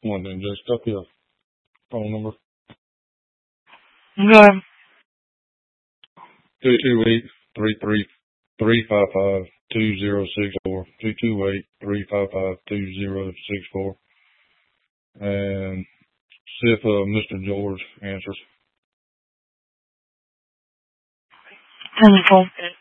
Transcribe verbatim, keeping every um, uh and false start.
One then just stuck your phone number. Go ahead. Two two eight three three three five five two zero six four. Two two eight three five five two zero six four. And see if uh, Mister George answers. Wonderful.